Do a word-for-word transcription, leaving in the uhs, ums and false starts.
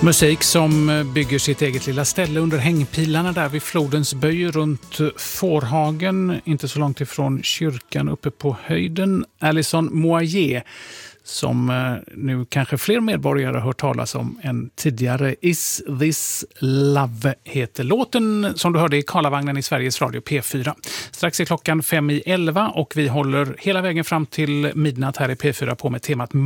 Musik som bygger sitt eget lilla ställe under hängpilarna där vid flodens böj runt Fårhagen, inte så långt ifrån kyrkan uppe på höjden. Alison Moyer, som nu kanske fler medborgare har hört talas om än tidigare. Is This Love heter låten, som du hörde i Karlavagnen i Sveriges Radio P fyra. Strax är klockan fem i elva och vi håller hela vägen fram till midnatt här i P fyra på med temat